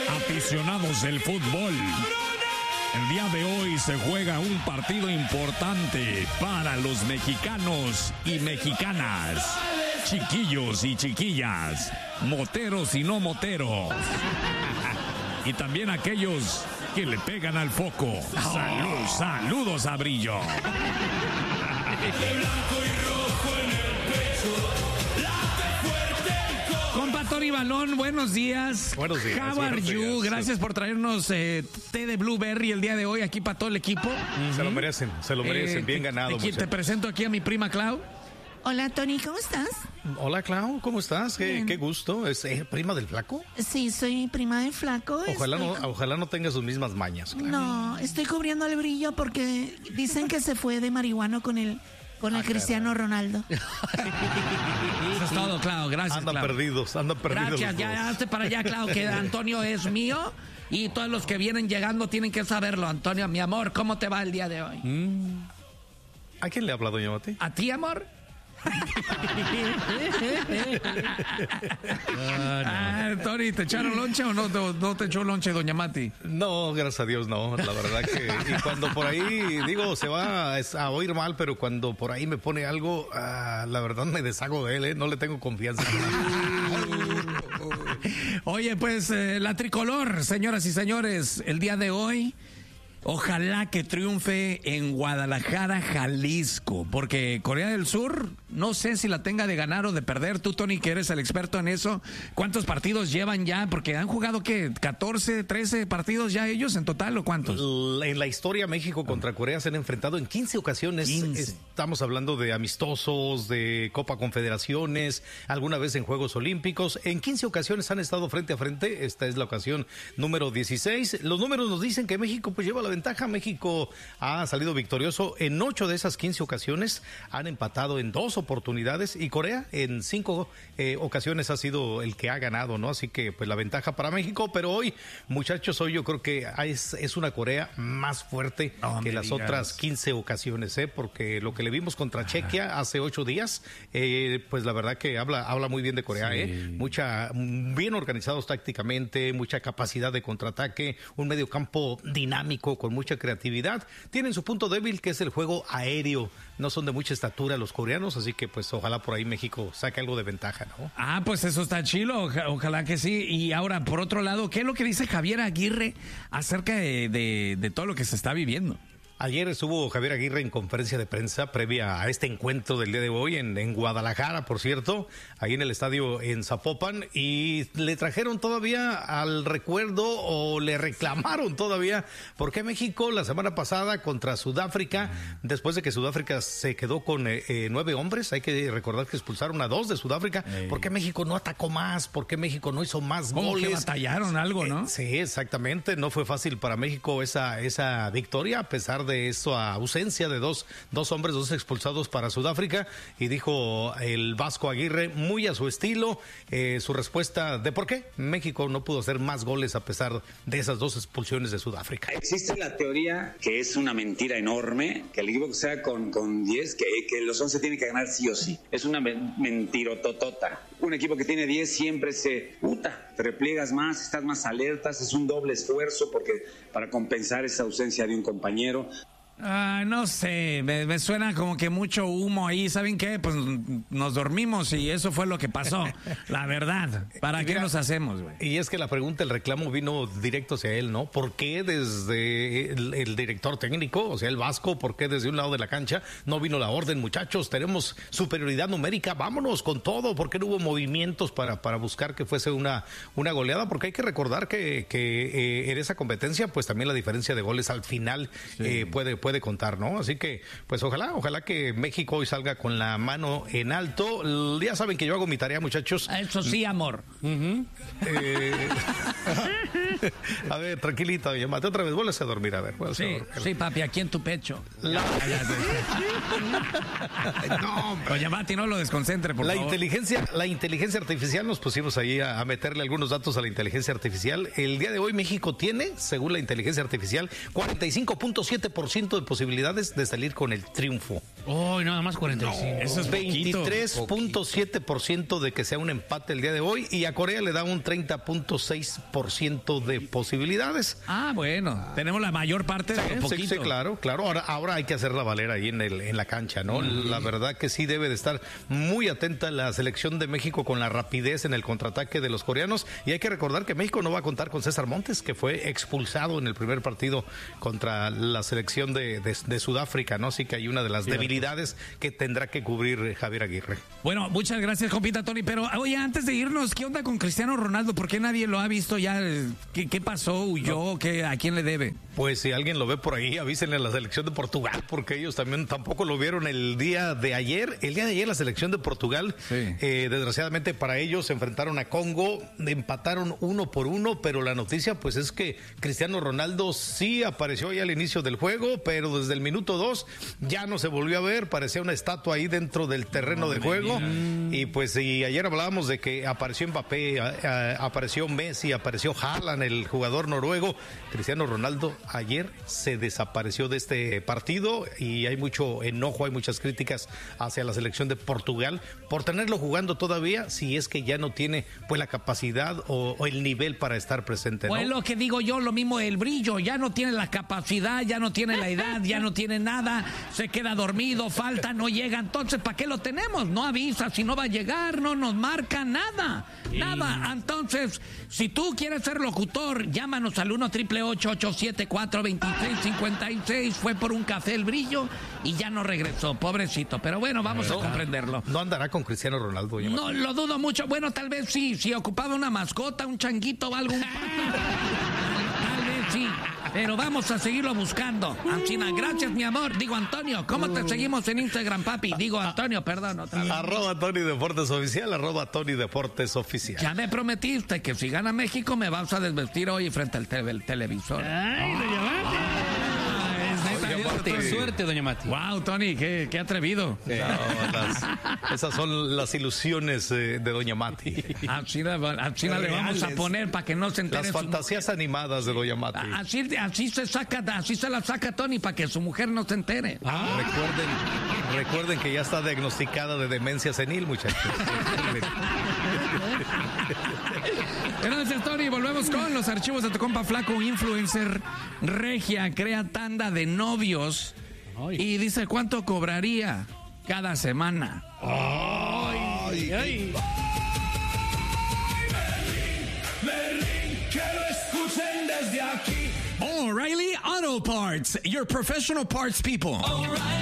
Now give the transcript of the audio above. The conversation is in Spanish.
Aficionados del fútbol, el día de hoy se juega un partido importante para los mexicanos y mexicanas, chiquillos y chiquillas, moteros y no moteros, y también aquellos que le pegan al foco. Saludos a Brillo. Compa Tony Balón, buenos días. Buenos días. How are you? Gracias por traernos té de Blueberry el día de hoy aquí para todo el equipo. Se lo merecen, bien ganado. Te presento aquí a mi prima Clau. Hola, Tony, ¿cómo estás? Hola, Clau, ¿cómo estás? Qué gusto. ¿Es prima del Flaco? Sí, soy prima del Flaco. Ojalá no tenga sus mismas mañas, Clau. No, estoy cubriendo el Brillo porque dicen que se fue de marihuano con el Cristiano Ronaldo. Eso es todo, Clau. Gracias, Andan Clau. perdidos. Gracias, ya hazte para allá, Clau, que Antonio es mío y todos los que vienen llegando tienen que saberlo. Antonio, mi amor, ¿cómo te va el día de hoy? ¿A quién le habla, doña Mati? ¿A ti, amor? Tony, ¿te echaron lonche o no te echó lonche doña Mati? No, gracias a Dios no, la verdad que... Y cuando por ahí, digo, se va a oír mal, pero cuando por ahí me pone algo, la verdad me deshago de él, no le tengo confianza. Oye, pues la tricolor, señoras y señores, el día de hoy... Ojalá que triunfe en Guadalajara, Jalisco, porque Corea del Sur, no sé si la tenga de ganar o de perder. Tú, Tony, que eres el experto en eso, ¿cuántos partidos llevan ya? Porque han jugado, ¿qué? ¿14, 13 partidos ya ellos en total o cuántos? En la historia, México contra Corea se han enfrentado en 15 ocasiones. 15. Estamos hablando de amistosos, de Copa Confederaciones, alguna vez en Juegos Olímpicos. En 15 ocasiones han estado frente a frente. Esta es la ocasión número 16. Los números nos dicen que México pues lleva la ventaja. México ha salido victorioso en 8 de esas 15 ocasiones, han empatado en 2 oportunidades y Corea en 5 ocasiones ha sido el que ha ganado, ¿no? Así que pues la ventaja para México, pero hoy, muchachos, hoy yo creo que es una Corea más fuerte que las otras 15 ocasiones, porque lo que le vimos contra Chequia hace 8 días, pues la verdad que habla muy bien de Corea, sí. Bien organizados tácticamente, mucha capacidad de contraataque, un mediocampo dinámico con mucha creatividad. Tienen su punto débil, que es el juego aéreo. No son de mucha estatura los coreanos, así que pues ojalá por ahí México saque algo de ventaja, ¿no? Pues eso está chilo, ojalá que sí. Y ahora, por otro lado, ¿qué es lo que dice Javier Aguirre acerca de todo lo que se está viviendo? Ayer estuvo Javier Aguirre en conferencia de prensa previa a este encuentro del día de hoy en Guadalajara, por cierto, ahí en el estadio en Zapopan, y le trajeron todavía al recuerdo o le reclamaron todavía por qué México la semana pasada contra Sudáfrica, después de que Sudáfrica se quedó con 9 hombres, hay que recordar que expulsaron a 2 de Sudáfrica, ¿por qué México no atacó más? ¿Por qué México no hizo más goles? Que batallaron algo, ¿no? Sí, exactamente, no fue fácil para México esa victoria, a pesar de eso, a ausencia de dos hombres, 2 expulsados para Sudáfrica, y dijo el Vasco Aguirre, muy a su estilo, su respuesta de por qué México no pudo hacer más goles a pesar de esas 2 expulsiones de Sudáfrica. Existe la teoría, que es una mentira enorme, que el equipo que sea con 10, que los 11 tienen que ganar sí o sí. Es una mentirototota. Un equipo que tiene 10 siempre te repliegas más, estás más alertas, es un doble esfuerzo porque para compensar esa ausencia de un compañero. No sé, me suena como que mucho humo ahí. ¿Saben qué? Pues nos dormimos y eso fue lo que pasó. La verdad, ¿para qué nos hacemos, güey? Y es que la pregunta, el reclamo vino directo hacia él, ¿no? ¿Por qué desde el director técnico, o sea, el Vasco, por qué desde un lado de la cancha no vino la orden? Muchachos, tenemos superioridad numérica, vámonos con todo. ¿Por qué no hubo movimientos para buscar que fuese una goleada? Porque hay que recordar que en esa competencia, pues también la diferencia de goles al final puede contar, ¿no? Así que, pues ojalá que México hoy salga con la mano en alto. Ya saben que yo hago mi tarea, muchachos. Eso sí, amor. A ver, tranquilita, oye, Mate, otra vez, vuelves a dormir, a ver. Sí, papi, aquí en tu pecho. No, oye, Mati, no lo desconcentre, por favor. La inteligencia artificial, nos pusimos ahí a meterle algunos datos a la inteligencia artificial. El día de hoy México tiene, según la inteligencia artificial, 45.7% de posibilidades de salir con el triunfo. Oh, nada más 45. No, eso es 23.7% de que sea un empate el día de hoy, y a Corea le da un 30.6% de posibilidades. Ah, bueno, tenemos la mayor parte de poquito. Sí, claro. Ahora hay que hacerla valer ahí en la cancha, ¿no? La verdad que sí debe de estar muy atenta la selección de México con la rapidez en el contraataque de los coreanos, y hay que recordar que México no va a contar con César Montes, que fue expulsado en el primer partido contra la selección de Sudáfrica, ¿no? Así que hay una de las debilidades que tendrá que cubrir Javier Aguirre. Bueno, muchas gracias, compita Tony, pero oye, antes de irnos, ¿qué onda con Cristiano Ronaldo? ¿Por qué nadie lo ha visto ya? ¿Qué pasó? ¿Huyó? No. ¿A quién le debe? Pues si alguien lo ve por ahí, avísenle a la selección de Portugal, porque ellos también tampoco lo vieron el día de ayer. El día de ayer la selección de Portugal, desgraciadamente para ellos, se enfrentaron a Congo, empataron 1-1, pero la noticia pues es que Cristiano Ronaldo sí apareció ya al inicio del juego, pero desde el minuto 2 ya no se volvió a ver, parecía una estatua ahí dentro del terreno de juego. Y pues ayer hablábamos de que apareció Mbappé, apareció Messi, apareció Haaland, el jugador noruego. Cristiano Ronaldo ayer se desapareció de este partido, y hay mucho enojo, hay muchas críticas hacia la selección de Portugal por tenerlo jugando todavía, si es que ya no tiene pues la capacidad o el nivel para estar presente, ¿no? Pues lo que digo yo, lo mismo el brillo, ya no tiene la capacidad, ya no tiene la edad, ya no tiene nada, se queda dormido, falta, no llega, entonces ¿para qué lo tenemos? No avisa si no va a llegar, no nos marca nada. Entonces, si tú quieres ser locutor, llámanos al 1-888-874-2656. Fue por un café el brillo y ya no regresó, pobrecito, pero bueno, vamos a comprenderlo. ¿No andará con Cristiano Ronaldo? No, lo dudo mucho. Bueno, tal vez sí, si ocupaba una mascota, un changuito o algo. Tal vez sí, pero vamos a seguirlo buscando. Anchina, gracias, mi amor. Digo, Antonio, ¿cómo te seguimos en Instagram, papi? Digo, Antonio, perdón, otra vez. @Tony Deportes Oficial, @Tony Deportes Oficial. Ya me prometiste que si gana México me vas a desvestir hoy frente al televisor. Ay, doña Mati. Suerte, doña Mati. Wow, Tony, qué atrevido. No, esas son las ilusiones de doña Mati. A China le vamos a poner para que no se entere. Las fantasías animadas de doña Mati. Así se la saca Tony para que su mujer no se entere. Recuerden que ya está diagnosticada de demencia senil, muchachos. Gracias, Tony. Volvemos con los archivos de tu compa Flaco. Influencer regia crea tanda de novios y dice cuánto cobraría cada semana. Berlín, que lo escuchen desde aquí. O'Reilly Auto Parts, your professional parts people.